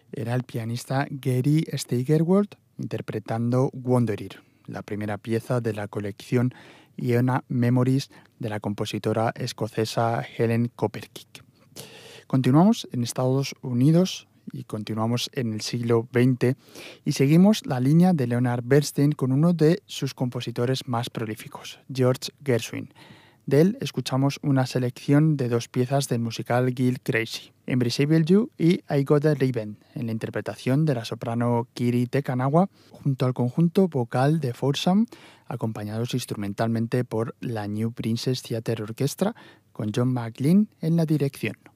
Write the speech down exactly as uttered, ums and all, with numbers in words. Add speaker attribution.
Speaker 1: Era el pianista Gary Steigerwald interpretando Wanderer, la primera pieza de la colección Iona Memories de la compositora escocesa Helen Copperkick. Continuamos en Estados Unidos y continuamos en el siglo veinte y seguimos la línea de Leonard Bernstein con uno de sus compositores más prolíficos, George Gershwin. De él escuchamos una selección de dos piezas del musical Gil Crazy, Embraceable You y I Got a Ribbon, en la interpretación de la soprano Kiri Tekanawa, junto al conjunto vocal de Foursome, acompañados instrumentalmente por la New Princess Theatre Orchestra, con John McLean en la dirección.